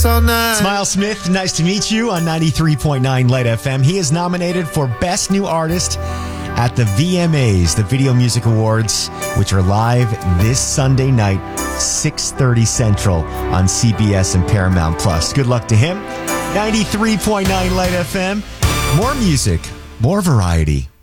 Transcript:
Smile Smith, nice to meet you on 93.9 Light FM. He is nominated for Best New Artist at the VMAs, the Video Music Awards, which are live this Sunday night, 6:30 Central on CBS and Paramount Plus. Good luck to him. 93.9 Light FM. More music, more variety.